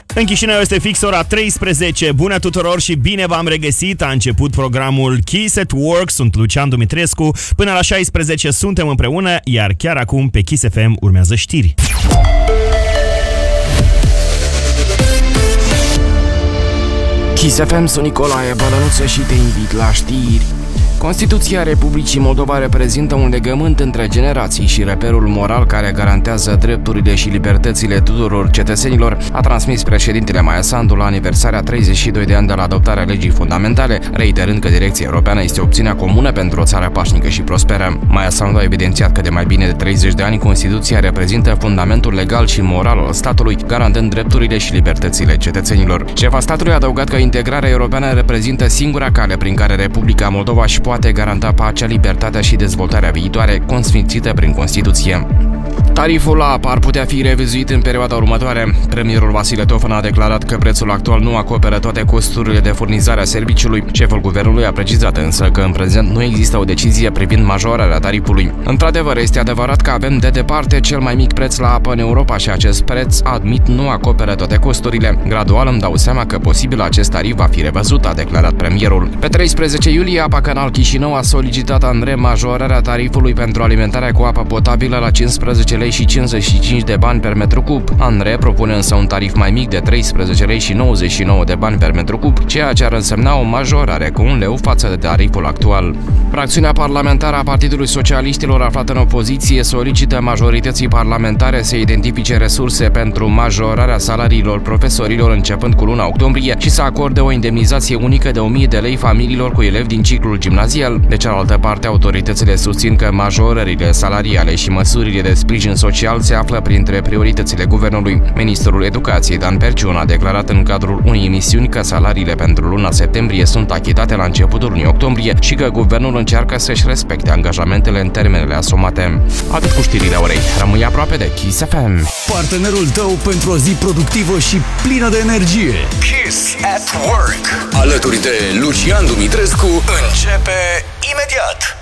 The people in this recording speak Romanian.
În Chișinău este fix ora 13. Bună tuturor și bine v-am regăsit. A început programul Kiss at Work. Sunt Lucian Dumitrescu. Până la 16 suntem împreună, iar chiar acum pe Kiss FM urmează știri. Kiss FM, sunt Nicolae Bălănuță și te invit la știri. Constituția Republicii Moldova reprezintă un legământ între generații și reperul moral care garantează drepturile și libertățile tuturor cetățenilor, a transmis președintele Maia Sandu la aniversarea 32 de ani de la adoptarea legii fundamentale, reiterând că direcția europeană este opțiunea comună pentru o țară pașnică și prosperă. Maia Sandu a evidențiat că de mai bine de 30 de ani Constituția reprezintă fundamentul legal și moral al statului, garantând drepturile și libertățile cetățenilor. Șefa statului a adăugat că integrarea europeană reprezintă singura cale prin care Republica Moldova își poate garanta pacea, libertatea și dezvoltarea viitoare, consfințită prin Constituție. Tariful la apă ar putea fi revizuit în perioada următoare. Premierul Vasile Tofan a declarat că prețul actual nu acoperă toate costurile de furnizare a serviciului. Șeful guvernului a precizat însă că în prezent nu există o decizie privind majorarea tarifului. Într-adevăr, este adevărat că avem de departe cel mai mic preț la apă în Europa și acest preț, admit, nu acoperă toate costurile. Gradual îmi dau seama că posibil acest tarif va fi revăzut, a declarat premierul. Pe 13 iulie, Apa Canal Chișinău a solicitat ANRE majorarea tarifului pentru alimentarea cu apă potabilă la 15 lei și 55 de bani per metru cub. ANRE propune însă un tarif mai mic de 13 lei și 99 de bani per metru cub, ceea ce ar însemna o majorare cu 1 leu față de tariful actual. Fracțiunea parlamentară a Partidului Socialiștilor aflat în opoziție solicită majorității parlamentare să identifice resurse pentru majorarea salariilor profesorilor începând cu luna octombrie și să acorde o indemnizație unică de 1000 de lei familiilor cu elevi din ciclul gimnazial. De cealaltă parte, autoritățile susțin că majorările salariale și măsurile de sprijin social se află printre prioritățile guvernului. Ministrul Educației Dan Perciun a declarat în cadrul unei emisiuni că salariile pentru luna septembrie sunt achitate la începutul lunii octombrie și că guvernul încearcă să-și respecte angajamentele în termenele asumate. Atât cu știrile orei. Rămâi aproape de Kiss FM. Partenerul tău pentru o zi productivă și plină de energie. Kiss at Work. Alături de Lucian Dumitrescu începe imediat.